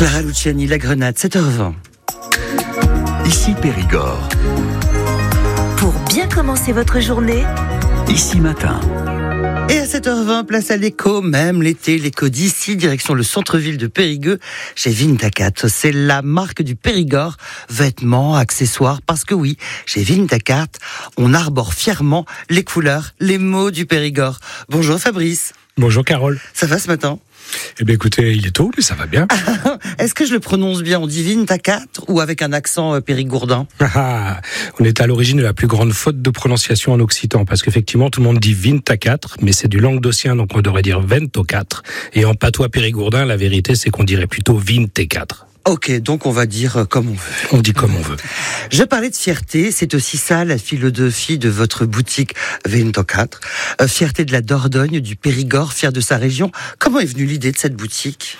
Clara Luciani, La Grenade, 7h20. Ici Périgord. Pour bien commencer votre journée, Ici Matin. Et à 7h20, place à l'éco, même l'été, l'éco d'ici, direction le centre-ville de Périgueux, chez Vintacat. C'est la marque du Périgord, vêtements, accessoires, parce que oui, chez Vintacat, on arbore fièrement les couleurs, les mots du Périgord. Bonjour Fabrice. Bonjour Carole. Ça va ce matin? Eh bien écoutez, il est tôt, mais ça va bien. Est-ce que je le prononce bien? On dit Vintacat ou avec un accent périgourdin? On est à l'origine de la plus grande faute de prononciation en occitan, parce qu'effectivement tout le monde dit Vintacat, mais c'est du languedocien, donc on devrait dire Ventocat. Et en patois périgourdin, la vérité c'est qu'on dirait plutôt Vinté4. Ok, donc on va dire comme on veut. On dit comme on veut. Je parlais de fierté, c'est aussi ça la philosophie de votre boutique Vintacat. Fierté de la Dordogne, du Périgord, fier de sa région. Comment est venue l'idée de cette boutique?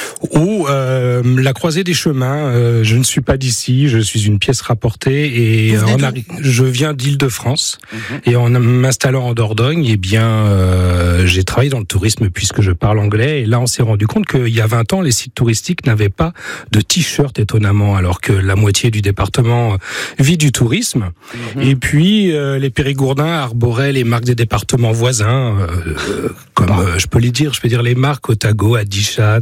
La croisée des chemins. Je ne suis pas d'ici, je suis une pièce rapportée et je viens d'Île-de-France. Et en m'installant en Dordogne, eh bien, j'ai travaillé dans le tourisme puisque je parle anglais. Et là, on s'est rendu compte qu'il y a 20 ans, les sites touristiques n'avaient pas de t-shirts, étonnamment, alors que la moitié du département vit du tourisme. Et puis, les Périgourdins arboraient les marques des départements voisins, je peux dire les marques Otago, Adichat,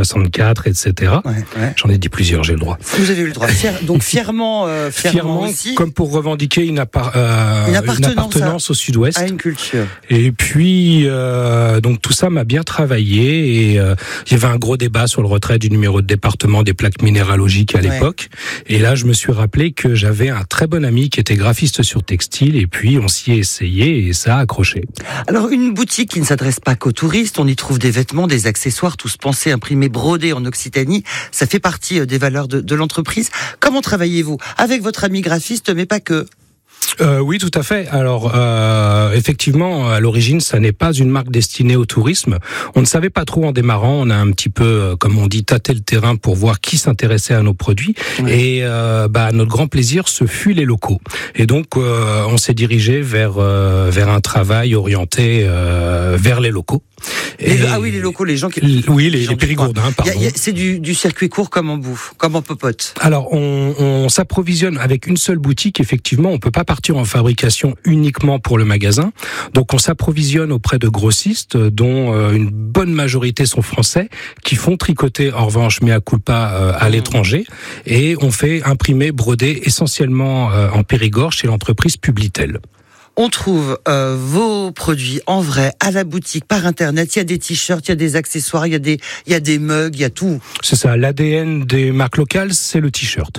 64, etc. Ouais. J'en ai dit plusieurs, j'ai le droit. Vous avez eu le droit. Donc fièrement aussi. Comme pour revendiquer une appartenance au sud-ouest. À une culture. Et puis, donc tout ça m'a bien travaillé et il y avait un gros débat sur le retrait du numéro de département des plaques minéralogiques à l'époque. Et là, je me suis rappelé que j'avais un très bon ami qui était graphiste sur textile et puis on s'y est essayé et ça a accroché. Alors, une boutique qui ne s'adresse pas qu'aux touristes, on y trouve des vêtements, des accessoires, tous pensés, imprimés, brodés en Occitanie. Ça fait partie des valeurs de l'entreprise. Comment travaillez-vous? Avec votre ami graphiste, mais pas que? Oui, tout à fait. Alors, effectivement, à l'origine, ça n'est pas une marque destinée au tourisme. On ne savait pas trop en démarrant. On a un petit peu, comme on dit, tâté le terrain pour voir qui s'intéressait à nos produits. Et notre grand plaisir, ce fut les locaux. Et donc, on s'est dirigé vers un travail orienté vers les locaux. Les locaux, les gens qui... Oui, les Périgourdins, pardon. C'est du circuit court comme en bouffe, comme en popote. Alors, on s'approvisionne avec une seule boutique. Effectivement, on peut pas partir en fabrication uniquement pour le magasin. Donc, on s'approvisionne auprès de grossistes, dont une bonne majorité sont français, qui font tricoter, en revanche, mea culpa, à l'étranger. Et on fait imprimer, broder essentiellement en Périgord chez l'entreprise Publitel. On trouve vos produits en vrai à la boutique, par internet. Il y a des t-shirts, il y a des accessoires, il y a des mugs, il y a tout. C'est ça, l'ADN des marques locales, c'est le t-shirt.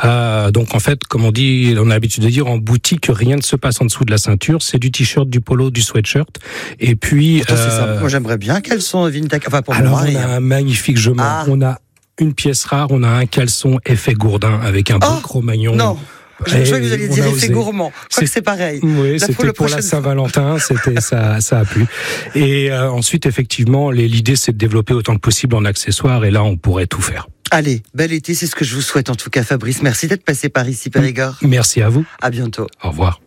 Donc en fait, comme on a l'habitude de dire, en boutique, rien ne se passe en dessous de la ceinture. C'est du t-shirt, du polo, du sweatshirt. Et puis... c'est ça. Moi j'aimerais bien qu'elles sont Vintacat. Enfin, pour alors moi, on a un magnifique jeu. On a une pièce rare, on a un caleçon effet Gourdin avec un beau Cro-Magnon. Non. Je crois que vous alliez dire effet gourmand. Je crois que c'est pareil. Oui, c'était pour la Saint-Valentin, ça a plu. Et ensuite, effectivement, l'idée, c'est de développer autant que possible en accessoires, et là, on pourrait tout faire. Allez, bel été, c'est ce que je vous souhaite en tout cas, Fabrice. Merci d'être passé par ici, Périgord. Merci à vous. À bientôt. Au revoir.